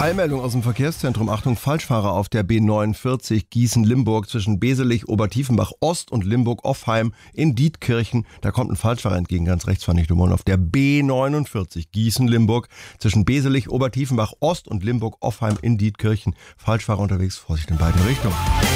Eilmeldung aus dem Verkehrszentrum. Achtung, Falschfahrer auf der B49 Gießen-Limburg zwischen Beselich, Obertiefenbach Ost und Limburg-Offheim in Dietkirchen. Da kommt ein Falschfahrer entgegen, ganz rechts fahren nicht wollen. Auf der B49 Gießen-Limburg zwischen Beselich, Obertiefenbach Ost und Limburg-Offheim in Dietkirchen. Falschfahrer unterwegs, Vorsicht in beiden Richtungen.